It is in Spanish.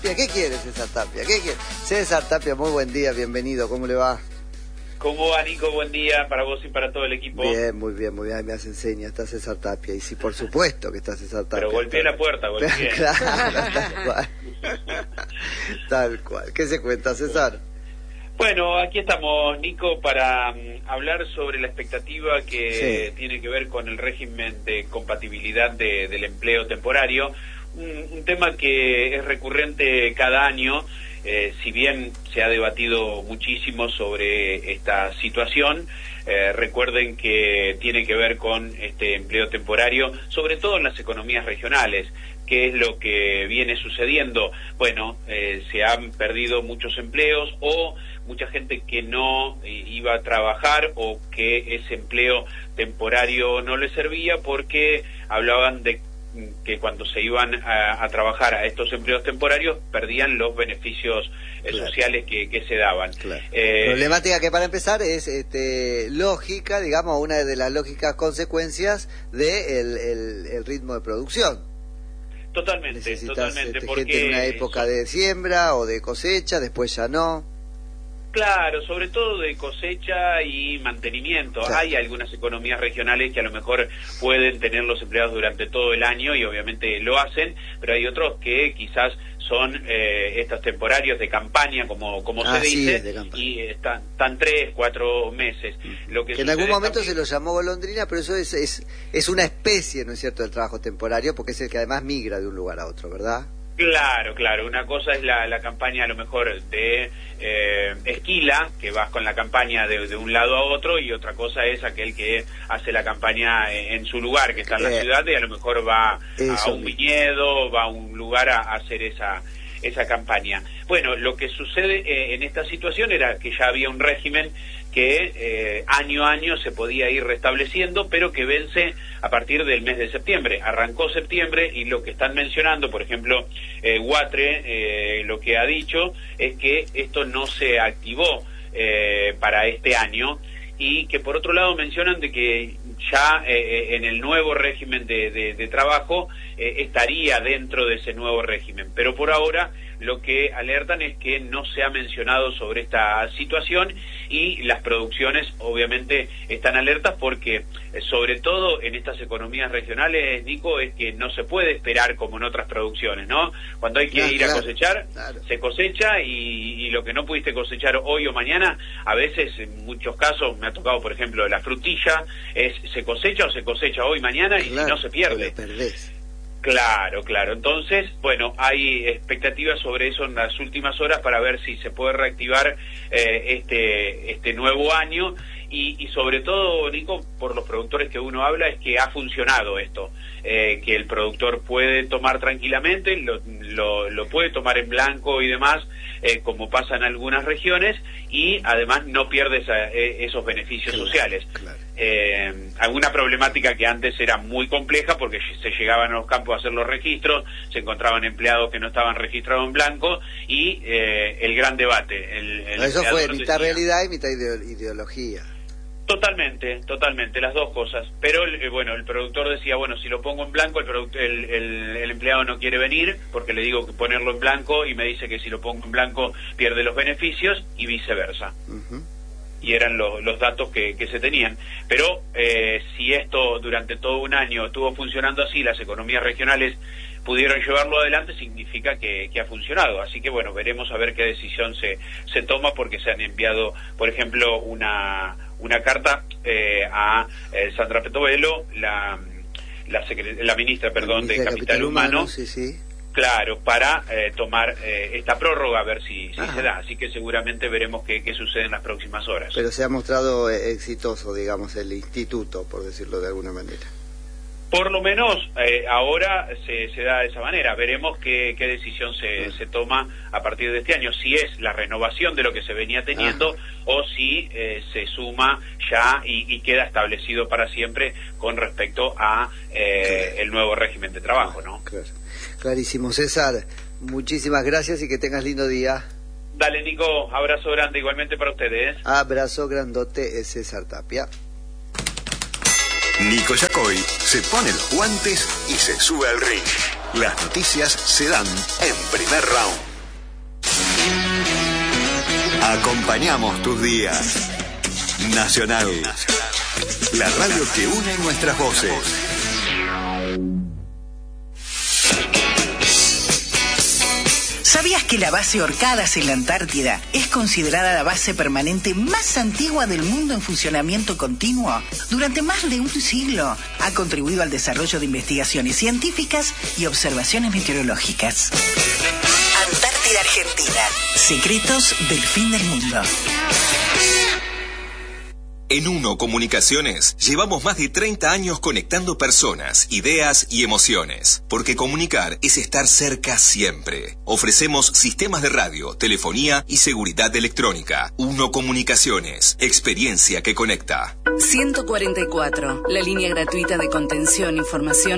Tapia? ¿Qué quiere César Tapia? ¿Qué quiere? César Tapia, muy buen día, bienvenido, ¿cómo le va? ¿Cómo va, Nico? Buen día para vos y para todo el equipo. Bien, muy bien, muy bien, me hace enseña, está César Tapia, y sí, por supuesto que está César Tapia. Pero golpeé la puerta, golpeé. Claro, tal cual. Tal cual. ¿Qué se cuenta, César? Bueno, aquí estamos, Nico, para hablar sobre la expectativa que tiene que ver con el régimen de compatibilidad del empleo temporario, un tema que es recurrente cada año, si bien se ha debatido muchísimo sobre esta situación. Recuerden que tiene que ver con este empleo temporario, sobre todo en las economías regionales. ¿Qué es lo que viene sucediendo? Bueno, se han perdido muchos empleos o mucha gente que no iba a trabajar o que ese empleo temporario no le servía porque hablaban de que cuando se iban a trabajar a estos empleos temporarios perdían los beneficios sociales que se daban. Claro. Problemática que para empezar es lógica, digamos, una de las lógicas consecuencias de el ritmo de producción. Totalmente, Necesitas totalmente. Porque gente en una época de siembra o de cosecha, después ya no. Claro, sobre todo de cosecha y mantenimiento. Claro. Hay algunas economías regionales que a lo mejor pueden tener los empleados durante todo el año y obviamente lo hacen, pero hay otros que quizás son estos temporarios de campaña, como se dice, y están 3, 4 meses. Lo que en algún momento se lo llamó golondrina, pero eso es una especie, ¿no es cierto?, del trabajo temporario, porque es el que además migra de un lugar a otro, ¿verdad? Claro. Una cosa es la campaña a lo mejor de esquila, que vas con la campaña de un lado a otro, y otra cosa es aquel que hace la campaña en su lugar, que está en la ciudad, y a lo mejor va a un viñedo, va a un lugar a hacer esa campaña. Bueno, lo que sucede en esta situación era que ya había un régimen que año a año se podía ir restableciendo, pero que vence a partir del mes de septiembre. Arrancó septiembre y lo que están mencionando, por ejemplo, Huatre, lo que ha dicho es que esto no se activó para este año, y que por otro lado mencionan de que ya en el nuevo régimen de trabajo estaría dentro de ese nuevo régimen, pero por ahora lo que alertan es que no se ha mencionado sobre esta situación, y las producciones obviamente están alertas porque sobre todo en estas economías regionales, Nico, es que no se puede esperar como en otras producciones, ¿no? Cuando hay que ir a cosechar, se cosecha, y lo que no pudiste cosechar hoy o mañana, a veces en muchos casos me ha tocado, por ejemplo, la frutilla, se cosecha hoy, mañana, y si no se pierde. Claro. Entonces, bueno, hay expectativas sobre eso en las últimas horas para ver si se puede reactivar este nuevo año, y sobre todo, Nico, por los productores que uno habla, es que ha funcionado esto, que el productor puede tomar tranquilamente, lo puede tomar en blanco y demás, como pasa en algunas regiones, y además no pierde esos beneficios sociales. Alguna problemática que antes era muy compleja porque se llegaban a los campos a hacer los registros, se encontraban empleados que no estaban registrados en blanco, y el gran debate. Eso fue mitad realidad y mitad ideología. Totalmente, las dos cosas. Pero bueno, el productor decía, bueno, si lo pongo en blanco, el empleado no quiere venir porque le digo que ponerlo en blanco, y me dice que si lo pongo en blanco pierde los beneficios, y viceversa. Y eran los datos que se tenían. Pero si esto durante todo un año estuvo funcionando así, las economías regionales pudieron llevarlo adelante, significa que ha funcionado. Así que bueno, veremos a ver qué decisión se toma, porque se han enviado, por ejemplo, una carta a Sandra Petovelo, la ministra, de Capital Humano. Sí. Claro, para tomar esta prórroga, a ver si se da. Así que seguramente veremos qué sucede en las próximas horas. Pero se ha mostrado exitoso, digamos, el instituto, por decirlo de alguna manera. Por lo menos ahora se da de esa manera. Veremos qué decisión se toma a partir de este año, si es la renovación de lo que se venía teniendo o si se suma ya y queda establecido para siempre con respecto a el nuevo régimen de trabajo, ¿no? Clarísimo. César, muchísimas gracias y que tengas lindo día. Dale, Nico, abrazo grande igualmente para ustedes. Abrazo grandote, es César Tapia. Nico Yacoy se pone los guantes y se sube al ring. Las noticias se dan en primer round. Acompañamos tus días. Nacional, la radio que une nuestras voces. ¿Sabías que la base Orcadas en la Antártida es considerada la base permanente más antigua del mundo en funcionamiento continuo? Durante más de un siglo ha contribuido al desarrollo de investigaciones científicas y observaciones meteorológicas. Antártida Argentina. Secretos del fin del mundo. En Uno Comunicaciones llevamos más de 30 años conectando personas, ideas y emociones, porque comunicar es estar cerca siempre. Ofrecemos sistemas de radio, telefonía y seguridad electrónica. Uno Comunicaciones, experiencia que conecta. 144, la línea gratuita de contención, información